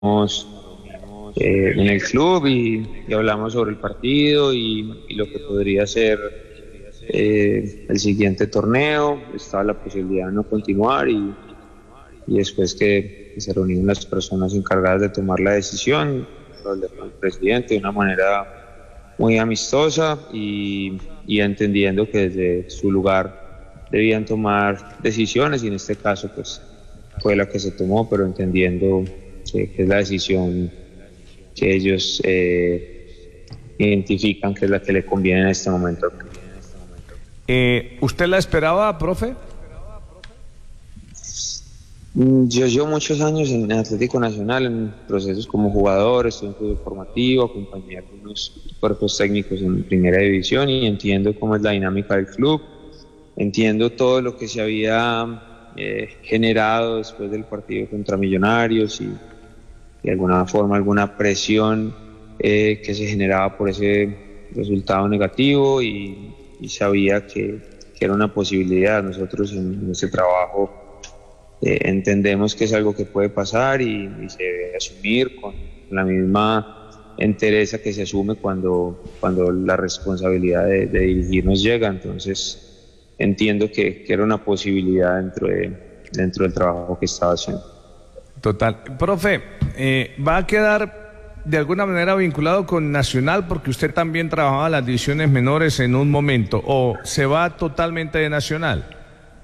en el club y hablamos sobre el partido y lo que podría ser el siguiente torneo. Estaba la posibilidad de no continuar y después que se reunieron las personas encargadas de tomar la decisión, hablé con el presidente de una manera muy amistosa y entendiendo que desde su lugar debían tomar decisiones y en este caso pues fue la que se tomó, pero entendiendo que es la decisión que ellos identifican que es la que le conviene en este momento. ¿Usted la esperaba, profe? Yo llevo muchos años en Atlético Nacional, en procesos como jugador, estuve en fútbol formativo, acompañé a algunos cuerpos técnicos en primera división y entiendo cómo es la dinámica del club, entiendo todo lo que se había generado después del partido contra Millonarios y de alguna forma alguna presión que se generaba por ese resultado negativo y sabía que era una posibilidad. Nosotros en este trabajo entendemos que es algo que puede pasar y se debe asumir con la misma entereza que se asume cuando la responsabilidad de dirigir nos llega. Entonces entiendo que era una posibilidad dentro del trabajo que estaba haciendo. Total. Profe, ¿va a quedar de alguna manera vinculado con Nacional porque usted también trabajaba en las divisiones menores en un momento o se va totalmente de Nacional?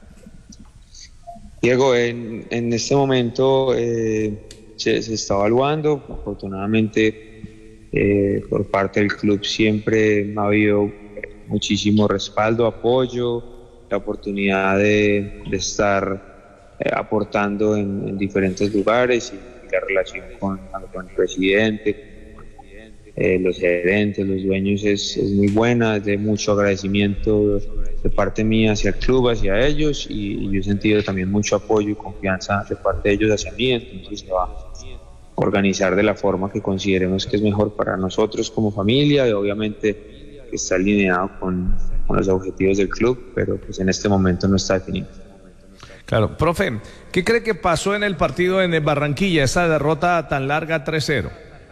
Diego, en este momento se está evaluando. Afortunadamente, por parte del club siempre ha habido muchísimo respaldo, apoyo, la oportunidad de estar aportando en diferentes lugares y la relación con el presidente, los gerentes, los dueños es muy buena, es de mucho agradecimiento de parte mía hacia el club, hacia ellos y yo he sentido también mucho apoyo y confianza de parte de ellos hacia mí. Entonces se va a organizar de la forma que consideremos que es mejor para nosotros como familia y obviamente está alineado con los objetivos del club, pero pues en este momento no está definido. Claro, profe, ¿qué cree que pasó en el partido en Barranquilla, esa derrota tan larga 3-0?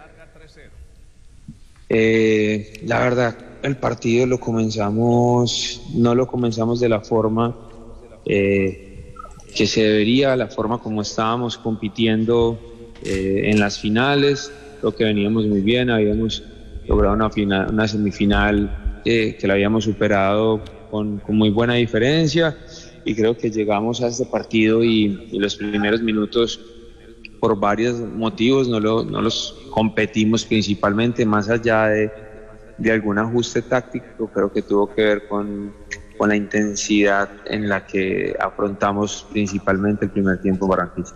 La verdad, el partido no lo comenzamos de la forma que se debería, la forma como estábamos compitiendo en las finales, lo que veníamos muy bien, habíamos logrado una semifinal que la habíamos superado con muy buena diferencia y creo que llegamos a este partido y los primeros minutos por varios motivos no los competimos principalmente, más allá de algún ajuste táctico, creo que tuvo que ver con la intensidad en la que afrontamos principalmente el primer tiempo Barranquilla.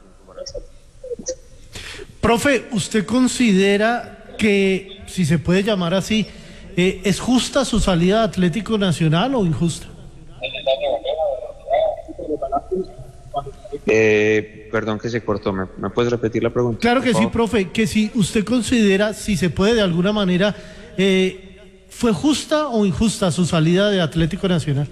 Profe, ¿usted considera que, si se puede llamar así, es justa su salida de Atlético Nacional o injusta? Perdón que se cortó, ¿me puedes repetir la pregunta? Claro que sí, profe, que si usted considera, si se puede de alguna manera, ¿fue justa o injusta su salida de Atlético Nacional?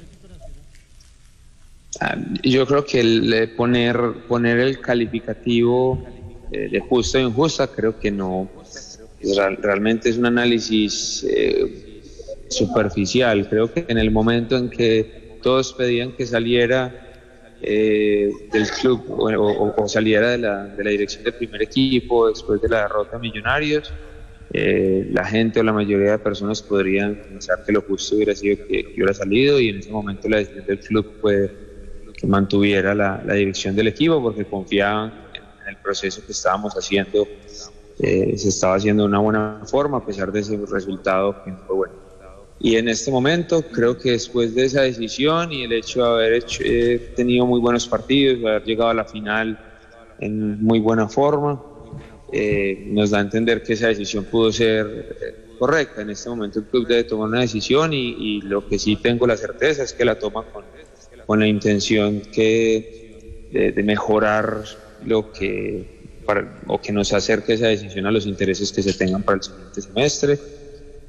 Yo creo que poner el calificativo de justa o injusta, creo que no, realmente es un análisis superficial. Creo que en el momento en que todos pedían que saliera del club o saliera de la dirección del primer equipo después de la derrota a Millonarios, la gente o la mayoría de personas podrían pensar que lo justo hubiera sido que hubiera salido y en ese momento la decisión del club fue que mantuviera la dirección del equipo porque confiaban en el proceso que estábamos haciendo, se estaba haciendo de una buena forma a pesar de ese resultado que no fue bueno. Y en este momento creo que después de esa decisión y el hecho de haber tenido muy buenos partidos, de haber llegado a la final en muy buena forma, nos da a entender que esa decisión pudo ser correcta. En este momento el club debe tomar una decisión y lo que sí tengo la certeza es que la toma con la intención de mejorar o que nos acerque esa decisión a los intereses que se tengan para el siguiente semestre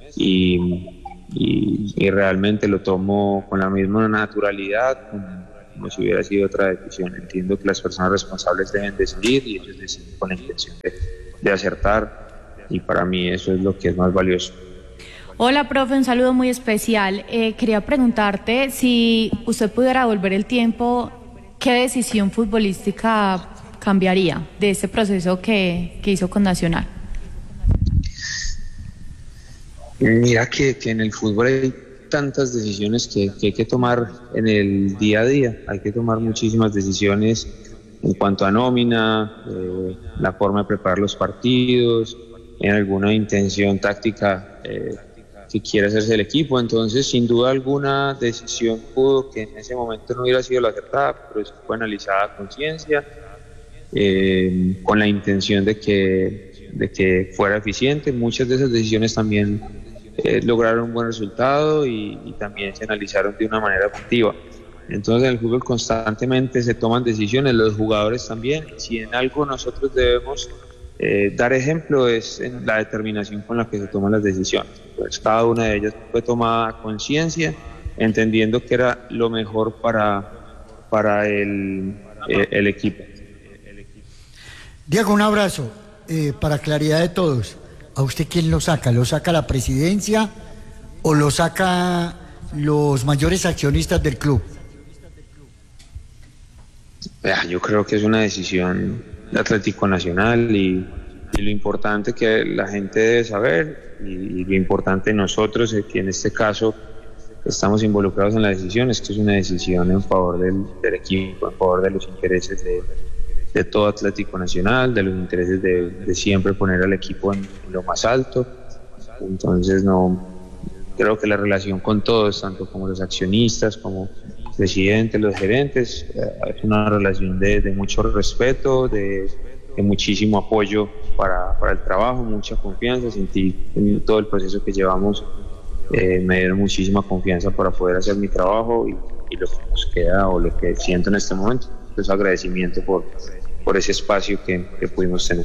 y realmente lo tomo con la misma naturalidad, como si hubiera sido otra decisión. Entiendo que las personas responsables deben decidir y ellos deciden con la intención de acertar, y para mí eso es lo que es más valioso. Hola, profe, un saludo muy especial. Quería preguntarte si usted pudiera volver el tiempo, ¿qué decisión futbolística cambiaría de este proceso que hizo con Nacional? Mira que en el fútbol hay tantas decisiones que hay que tomar en el día a día. Hay que tomar muchísimas decisiones en cuanto a nómina, la forma de preparar los partidos, en alguna intención táctica que quiera hacerse el equipo. Entonces, sin duda alguna, decisión pudo que en ese momento no hubiera sido la acertada, pero eso fue analizada a conciencia, con la intención de que fuera eficiente. Muchas de esas decisiones también lograron un buen resultado y también se analizaron de una manera objetiva. Entonces, en el fútbol constantemente se toman decisiones, los jugadores también. Si en algo nosotros debemos dar ejemplo es en la determinación con la que se toman las decisiones. Pues cada una de ellas fue tomada a conciencia, entendiendo que era lo mejor para el equipo. Diego, un abrazo. Para claridad de todos, ¿a usted quién lo saca? ¿Lo saca la presidencia o lo saca los mayores accionistas del club? Yo creo que es una decisión de Atlético Nacional y lo importante que la gente debe saber y lo importante nosotros, que en este caso estamos involucrados en la decisión, es que es una decisión en favor del equipo, en favor de los intereses de todo Atlético Nacional, de los intereses de siempre poner al equipo en lo más alto. Entonces creo que la relación con todos, tanto como los accionistas, como el presidente, los gerentes, es una relación de mucho respeto, de muchísimo apoyo para el trabajo, mucha confianza. Sentí en todo el proceso que llevamos, me dieron muchísima confianza para poder hacer mi trabajo y lo que nos queda o lo que siento en este momento es agradecimiento por ese espacio que pudimos tener.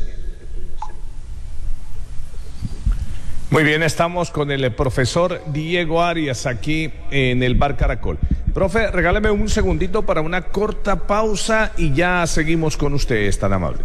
Muy bien, estamos con el profesor Diego Arias aquí en el Bar Caracol. Profe, regáleme un segundito para una corta pausa y ya seguimos con usted, es tan amable.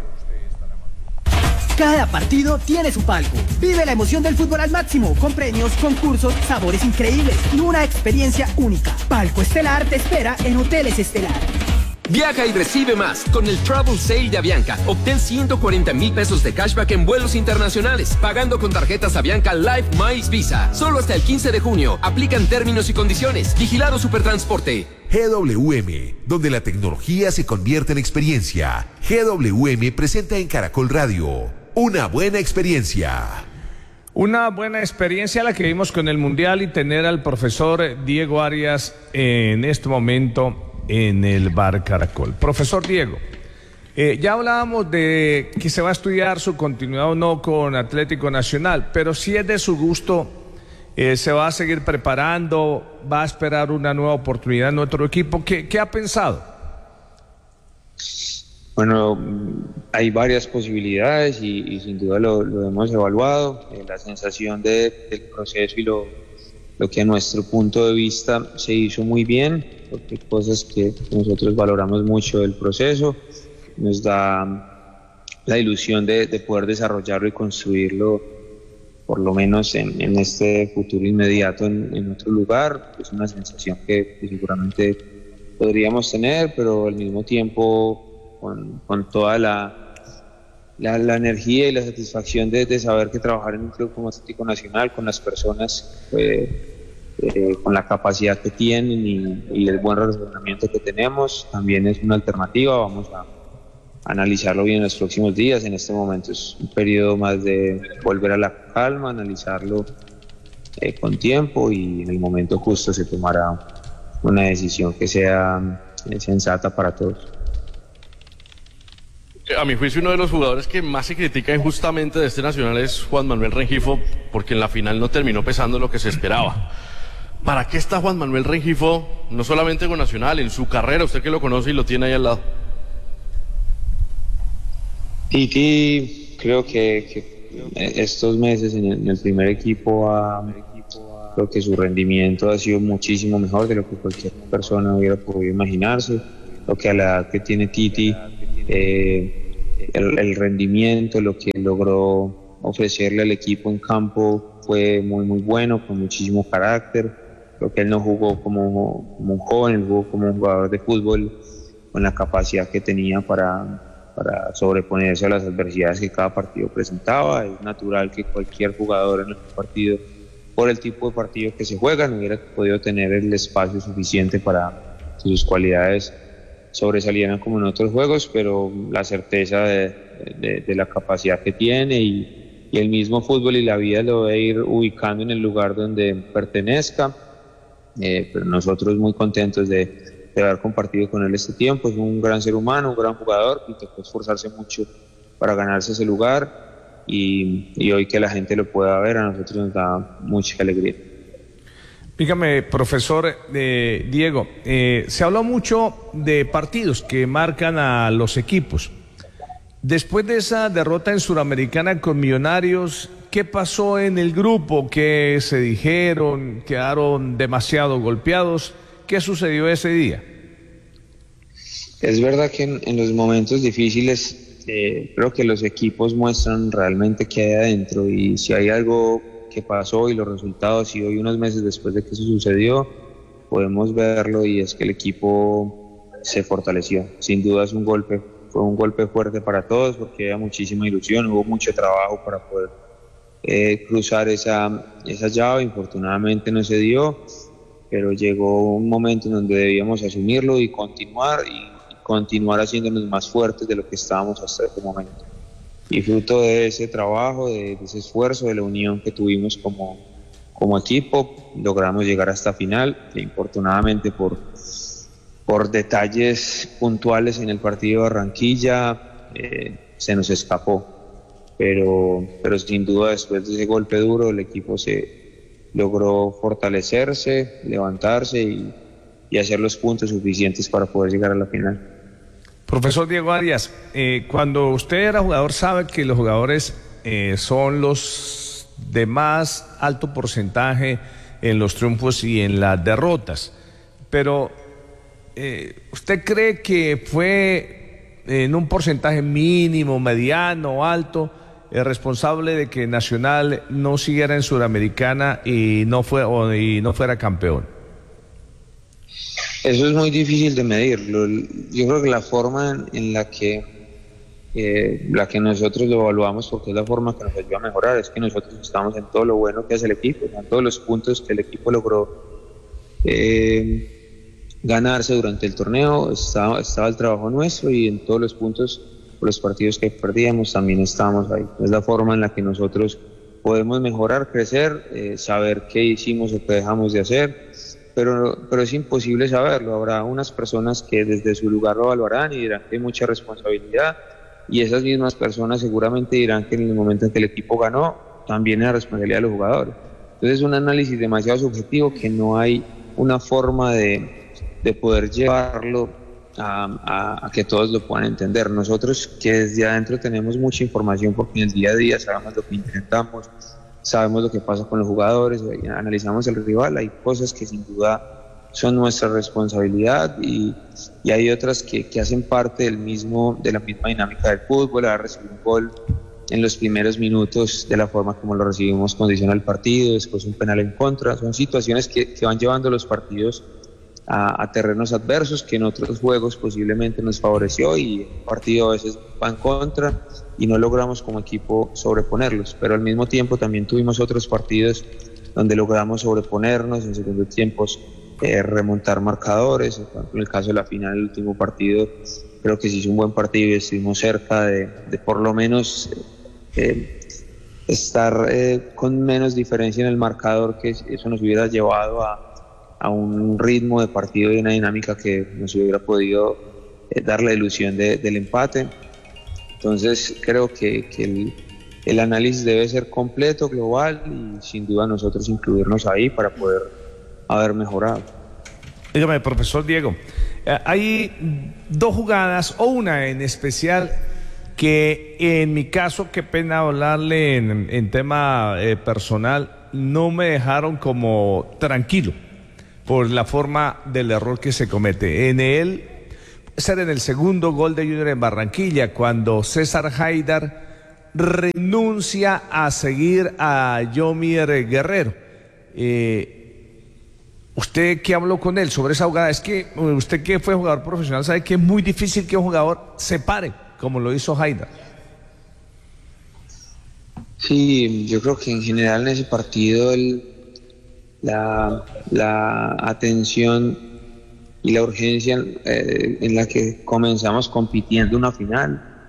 Cada partido tiene su palco. Vive la emoción del fútbol al máximo, con premios, concursos, sabores increíbles y una experiencia única. Palco Estelar te espera en Hoteles Estelar. Viaja y recibe más con el Travel Sale de Avianca. Obtén 140,000 pesos de cashback en vuelos internacionales, pagando con tarjetas Avianca Life Miles Visa. Solo hasta el 15 de junio. Aplican términos y condiciones. Vigilado Supertransporte. GWM, donde la tecnología se convierte en experiencia. GWM presenta en Caracol Radio una buena experiencia. Una buena experiencia la que vimos con el Mundial y tener al profesor Diego Arias en este momento en el Bar Caracol. Profesor Diego, ya hablábamos de que se va a estudiar su continuidad o no con Atlético Nacional, pero si es de su gusto, se va a seguir preparando, va a esperar una nueva oportunidad en otro equipo. ¿Qué ha pensado? Bueno, hay varias posibilidades y sin duda lo hemos evaluado. La sensación del proceso y lo que a nuestro punto de vista se hizo muy bien, porque hay cosas que nosotros valoramos mucho del proceso, nos da la ilusión de poder desarrollarlo y construirlo, por lo menos en este futuro inmediato en otro lugar. Es una sensación que seguramente podríamos tener, pero al mismo tiempo con toda la energía y la satisfacción de saber que trabajar en un club como Atlético Nacional, con las personas, con la capacidad que tienen y el buen relacionamiento que tenemos, también es una alternativa. Vamos a analizarlo bien en los próximos días. En este momento es un periodo más de volver a la calma, analizarlo con tiempo, y en el momento justo se tomará una decisión que sea sensata para todos. A mi juicio, uno de los jugadores que más se critica injustamente de este Nacional es Juan Manuel Rengifo, porque en la final no terminó pesando lo que se esperaba. ¿Para qué está Juan Manuel Rengifo, no solamente con Nacional, en su carrera, usted que lo conoce y lo tiene ahí al lado? Creo que estos meses en el primer equipo ha Creo que su rendimiento ha sido muchísimo mejor de lo que cualquier persona hubiera podido imaginarse. Lo que a la edad que tiene Titi, el rendimiento, lo que logró ofrecerle al equipo en campo fue muy muy bueno, con muchísimo carácter. Creo que él no jugó como un joven, él jugó como un jugador de fútbol con la capacidad que tenía para sobreponerse a las adversidades que cada partido presentaba. Es natural que cualquier jugador en el partido, por el tipo de partido que se juega, no hubiera podido tener el espacio suficiente para que sus cualidades sobresalieran como en otros juegos, pero la certeza de la capacidad que tiene y el mismo fútbol y la vida lo va a ir ubicando en el lugar donde pertenezca. Pero nosotros muy contentos de haber compartido con él este tiempo. Es un gran ser humano, un gran jugador, y tocó esforzarse mucho para ganarse ese lugar, y hoy que la gente lo pueda ver, a nosotros nos da mucha alegría. Dígame, profesor Diego, se habló mucho de partidos que marcan a los equipos. Después de esa derrota en Suramericana con Millonarios, ¿qué pasó en el grupo? ¿Qué se dijeron? ¿Quedaron demasiado golpeados? ¿Qué sucedió ese día? Es verdad que en los momentos difíciles creo que los equipos muestran realmente qué hay adentro, y si hay algo que pasó y los resultados, y hoy unos meses después de que eso sucedió podemos verlo, y es que el equipo se fortaleció. Sin duda es un golpe, fue un golpe fuerte para todos porque había muchísima ilusión, hubo mucho trabajo para poder cruzar esa llave. Infortunadamente no se dio, pero llegó un momento en donde debíamos asumirlo y continuar haciéndonos más fuertes de lo que estábamos hasta ese momento. Y fruto de ese trabajo, de ese esfuerzo, de la unión que tuvimos como equipo, logramos llegar hasta final. Infortunadamente por detalles puntuales en el partido de Barranquilla se nos escapó, pero sin duda después de ese golpe duro el equipo se logró fortalecerse, levantarse y hacer los puntos suficientes para poder llegar a la final. Profesor Diego Arias, cuando usted era jugador sabe que los jugadores son los de más alto porcentaje en los triunfos y en las derrotas, pero ¿usted cree que fue en un porcentaje mínimo, mediano o alto responsable de que Nacional no siguiera en Suramericana y no fuera campeón? Eso es muy difícil de medirlo. Yo creo que la forma en la que nosotros lo evaluamos, porque es la forma que nos ayuda a mejorar, es que nosotros estamos en todo lo bueno que hace el equipo, en todos los puntos que el equipo logró ganarse durante el torneo, estaba el trabajo nuestro, y en todos los puntos, por los partidos que perdíamos, también estábamos ahí. Es la forma en la que nosotros podemos mejorar, crecer, saber qué hicimos o qué dejamos de hacer. Pero es imposible saberlo. Habrá unas personas que desde su lugar lo evaluarán y dirán que hay mucha responsabilidad, y esas mismas personas seguramente dirán que en el momento en que el equipo ganó también era responsabilidad de los jugadores. Entonces es un análisis demasiado subjetivo que no hay una forma de poder llevarlo a que todos lo puedan entender. Nosotros que desde adentro tenemos mucha información, porque en el día a día sabemos lo que intentamos, sabemos lo que pasa con los jugadores, analizamos el rival, hay cosas que sin duda son nuestra responsabilidad, y hay otras que hacen parte de la misma dinámica del fútbol. A recibir un gol en los primeros minutos de la forma como lo recibimos condiciona el partido, después un penal en contra, son situaciones que van llevando los partidos a terrenos adversos que en otros juegos posiblemente nos favoreció, y el partido a veces va en contra y no logramos como equipo sobreponerlos, pero al mismo tiempo también tuvimos otros partidos donde logramos sobreponernos en segundos tiempos, remontar marcadores. En el caso de la final, el último partido, creo que se hizo un buen partido y estuvimos cerca de por lo menos estar con menos diferencia en el marcador, que eso nos hubiera llevado a un ritmo de partido y una dinámica que nos hubiera podido dar la ilusión del empate. Entonces creo que el análisis debe ser completo, global, y sin duda nosotros incluirnos ahí para poder haber mejorado. Dígame, profesor Diego, hay dos jugadas, o una en especial, que en mi caso, qué pena hablarle en tema personal, no me dejaron como tranquilo por la forma del error que se comete. En el segundo gol de Junior en Barranquilla, cuando César Haidar renuncia a seguir a Yomir Guerrero. ¿Usted qué habló con él sobre esa jugada? Es que usted, que fue jugador profesional, sabe que es muy difícil que un jugador se pare, como lo hizo Haidar. Sí, yo creo que en general en ese partido la atención y la urgencia en la que comenzamos compitiendo una final,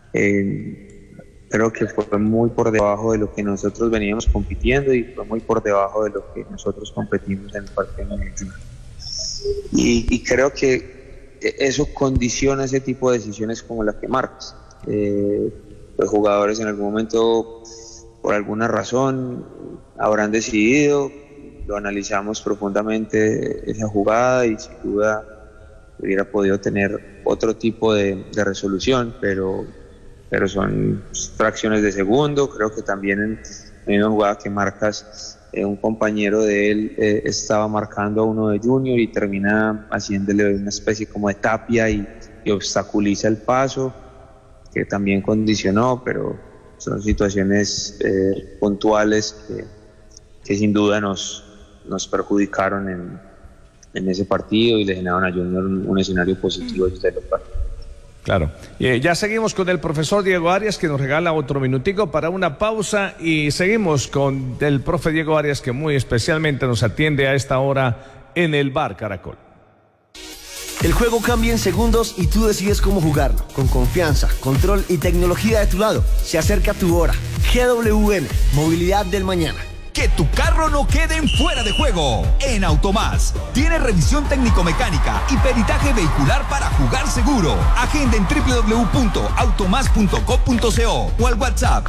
creo que fue muy por debajo de lo que nosotros veníamos compitiendo y fue muy por debajo de lo que nosotros competimos en el partido de Medellín. Y creo que eso condiciona ese tipo de decisiones como la que marcas. Los jugadores en algún momento, por alguna razón, habrán decidido, lo analizamos profundamente esa jugada y sin duda hubiera podido tener otro tipo de resolución, pero son fracciones de segundo. Creo que también en la misma jugada que marcas, un compañero de él estaba marcando a uno de Junior y termina haciéndole una especie como de tapia y obstaculiza el paso, que también condicionó, pero son situaciones puntuales que sin duda nos perjudicaron en ese partido y le generaron a Junior un escenario positivo desde el local. Claro. Ya seguimos con el profesor Diego Arias, que nos regala otro minutico para una pausa, y seguimos con el profe Diego Arias, que muy especialmente nos atiende a esta hora en el Bar Caracol. El juego cambia en segundos y tú decides cómo jugarlo. Con confianza, control y tecnología de tu lado. Se acerca tu hora. GWM, movilidad del mañana. Que tu carro no quede en fuera de juego. En Automás tiene revisión técnico-mecánica y peritaje vehicular para jugar seguro. Agenda en www.automas.co.co o al WhatsApp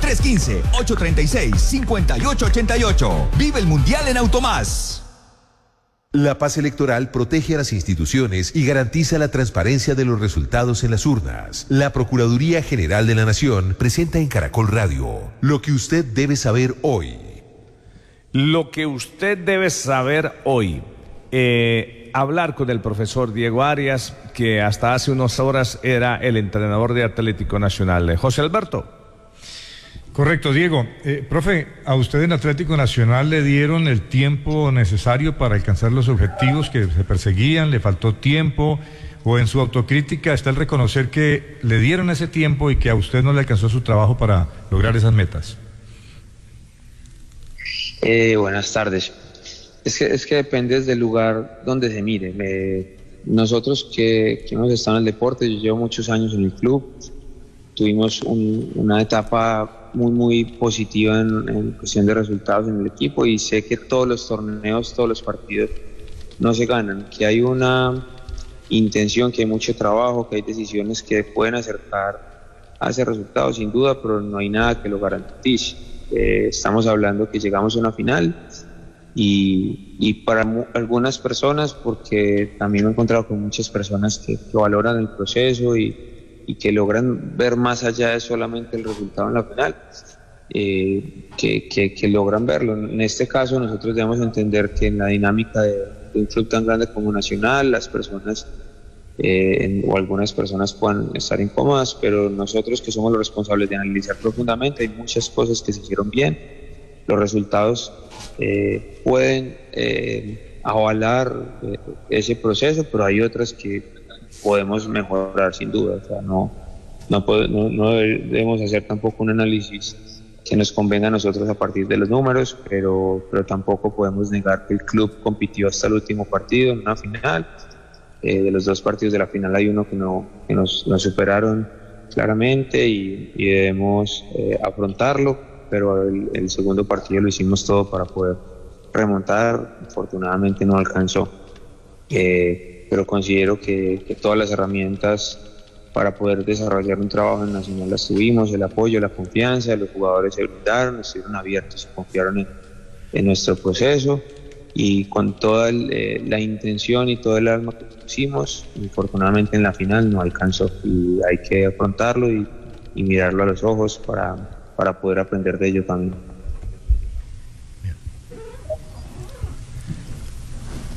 315-836-5888. Vive el Mundial en Automás. La paz electoral protege a las instituciones y garantiza la transparencia de los resultados en las urnas. La Procuraduría General de la Nación presenta en Caracol Radio lo que usted debe saber hoy. Lo que usted debe saber hoy. Hablar con el profesor Diego Arias, que hasta hace unas horas era el entrenador de Atlético Nacional. José Alberto. Correcto, Diego. Profe, a usted en Atlético Nacional le dieron el tiempo necesario para alcanzar los objetivos que se perseguían, le faltó tiempo, o en su autocrítica está el reconocer que le dieron ese tiempo y que a usted no le alcanzó su trabajo para lograr esas metas. Buenas tardes. Es que depende del lugar donde se mire. Nosotros que hemos estado en el deporte, yo llevo muchos años en el club, tuvimos una etapa muy positiva en cuestión de resultados en el equipo, y sé que todos los torneos, todos los partidos no se ganan, que hay una intención, que hay mucho trabajo, que hay decisiones que pueden acercar a ese resultado sin duda, pero no hay nada que lo garantice. Estamos hablando que llegamos a una final y para algunas personas, porque también me he encontrado con muchas personas que valoran el proceso y que logran ver más allá de solamente el resultado en la final, que logran verlo. En este caso nosotros debemos entender que en la dinámica de un club tan grande como Nacional, las personas o algunas personas puedan estar incómodas, pero nosotros, que somos los responsables de analizar profundamente, hay muchas cosas que se hicieron bien. Los resultados pueden avalar ese proceso, pero hay otras que podemos mejorar sin duda. O sea, no debemos hacer tampoco un análisis que nos convenga a nosotros a partir de los números, pero tampoco podemos negar que el club compitió hasta el último partido en una final. De los dos partidos de la final hay uno que nos superaron claramente y debemos afrontarlo, pero el segundo partido lo hicimos todo para poder remontar. Afortunadamente no alcanzó, pero considero que todas las herramientas para poder desarrollar un trabajo en Nacional las tuvimos: el apoyo, la confianza, los jugadores se brindaron, estuvieron abiertos, se confiaron en nuestro proceso, y con toda la intención y todo el alma que pusimos. Infortunadamente en la final no alcanzó, y hay que afrontarlo y mirarlo a los ojos para poder aprender de ello también.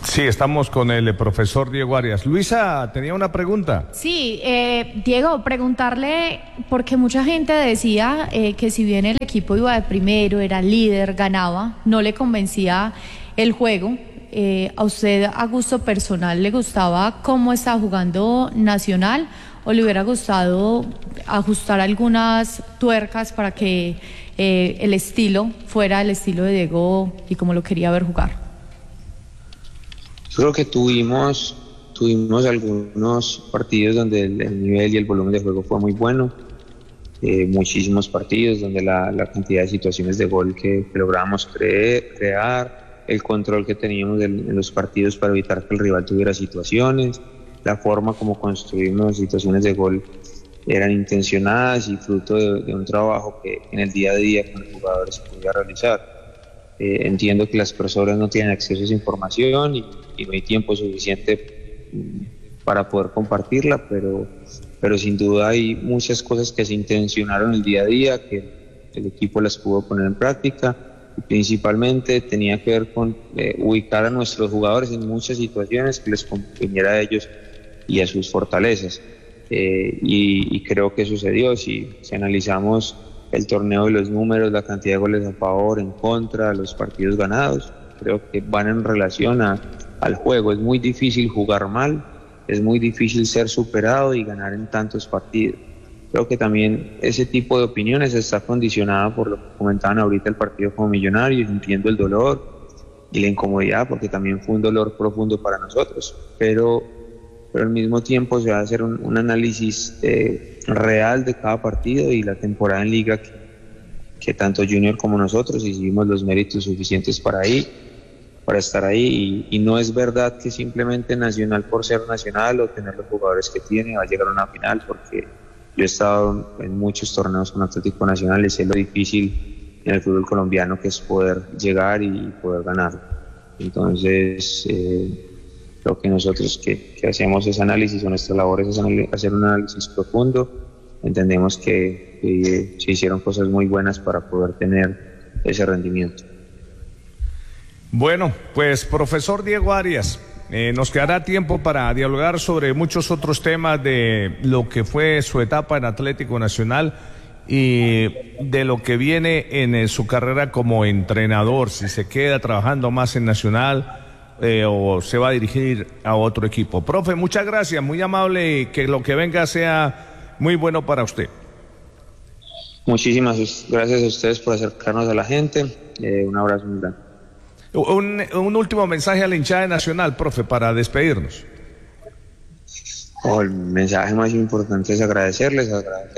Sí, estamos con el profesor Diego Arias. Luisa, tenía una pregunta. Sí, Diego, preguntarle, porque mucha gente decía que si bien el equipo iba de primero, era líder, ganaba, no le convencía el juego. ¿A usted, a gusto personal, le gustaba cómo estaba jugando Nacional o le hubiera gustado ajustar algunas tuercas para que el estilo fuera el estilo de Diego y como lo quería ver jugar? Creo que tuvimos algunos partidos donde el nivel y el volumen de juego fue muy bueno, muchísimos partidos donde la cantidad de situaciones de gol que lográbamos crear, el control que teníamos en los partidos para evitar que el rival tuviera situaciones, la forma como construimos situaciones de gol eran intencionadas y fruto de un trabajo que en el día a día con los jugadores se podía realizar. Entiendo que las personas no tienen acceso a esa información y no hay tiempo suficiente para poder compartirla, pero sin duda hay muchas cosas que se intencionaron el día a día, que el equipo las pudo poner en práctica, y principalmente tenía que ver con ubicar a nuestros jugadores en muchas situaciones que les conveniera a ellos y a sus fortalezas. Y creo que sucedió. Si analizamos el torneo y los números, la cantidad de goles a favor, en contra, los partidos ganados, creo que van en relación al juego. Es muy difícil jugar mal, es muy difícil ser superado y ganar en tantos partidos. Creo que también ese tipo de opiniones está condicionada por lo que comentaban ahorita el partido como Millonarios. Entiendo el dolor y la incomodidad porque también fue un dolor profundo para nosotros, pero al mismo tiempo se va a hacer un análisis real de cada partido y la temporada en liga que tanto Junior como nosotros hicimos los méritos suficientes para estar ahí y no es verdad que simplemente Nacional por ser Nacional o tener los jugadores que tiene va a llegar a una final, porque yo he estado en muchos torneos con Atlético Nacional y sé lo difícil en el fútbol colombiano que es poder llegar y poder ganar. Entonces creo que nosotros que hacemos ese análisis o nuestra labor es hacer un análisis profundo. Entendemos que se hicieron cosas muy buenas para poder tener ese rendimiento. Bueno, pues profesor Diego Arias, nos quedará tiempo para dialogar sobre muchos otros temas de lo que fue su etapa en Atlético Nacional y de lo que viene en su carrera como entrenador, si se queda trabajando más en Nacional o se va a dirigir a otro equipo. Profe, muchas gracias, muy amable y que lo que venga sea muy bueno para usted. Muchísimas gracias a ustedes por acercarnos a la gente. Un abrazo muy grande. Un último mensaje a la hinchada de Nacional, profe, para despedirnos. El mensaje más importante es agradecerles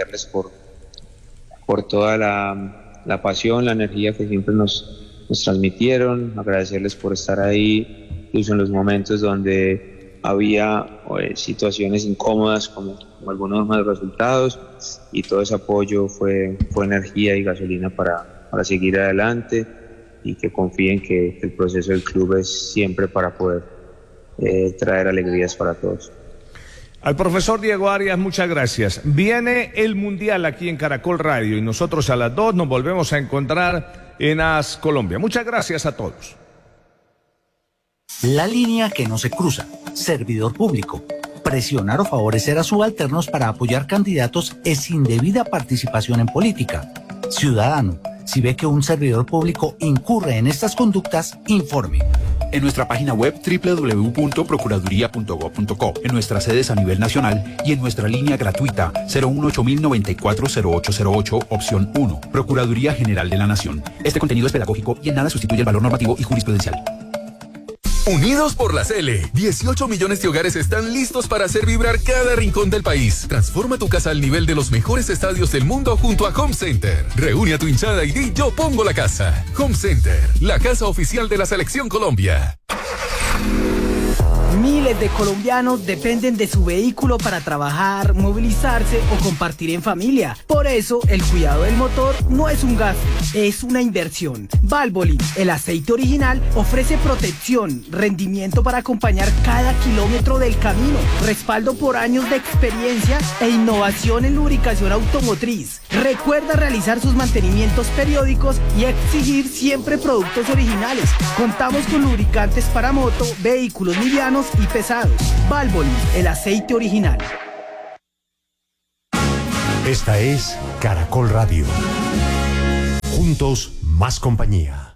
por toda la pasión, la energía que siempre nos transmitieron, agradecerles por estar ahí, incluso en los momentos donde había situaciones incómodas como algunos malos resultados, y todo ese apoyo fue energía y gasolina para seguir adelante, y que confíen que el proceso del club es siempre para poder traer alegrías para todos. Al profesor Diego Arias, muchas gracias. Viene el Mundial aquí en Caracol Radio y nosotros a las 2 nos volvemos a encontrar en AS Colombia. Muchas gracias a todos. La línea que no se cruza. Servidor público. Presionar o favorecer a subalternos para apoyar candidatos es indebida participación en política. Ciudadano, si ve que un servidor público incurre en estas conductas, informe. En nuestra página web www.procuraduría.gov.co, en nuestras sedes a nivel nacional y en nuestra línea gratuita 018-094-0808, opción 1, Procuraduría General de la Nación. Este contenido es pedagógico y en nada sustituye el valor normativo y jurisprudencial. Unidos por la Cele, 18 millones de hogares están listos para hacer vibrar cada rincón del país. Transforma tu casa al nivel de los mejores estadios del mundo junto a Home Center. Reúne a tu hinchada y di: yo pongo la casa. Home Center, la casa oficial de la Selección Colombia. Miles de colombianos dependen de su vehículo para trabajar, movilizarse o compartir en familia. Por eso, el cuidado del motor no es un gasto, es una inversión. Valvoline, el aceite original, ofrece protección, rendimiento para acompañar cada kilómetro del camino, respaldo por años de experiencia e innovación en lubricación automotriz. Recuerda realizar sus mantenimientos periódicos y exigir siempre productos originales. Contamos con lubricantes para moto, vehículos livianos y pesados. Valvoline, el aceite original. Esta es Caracol Radio. Juntos, más compañía.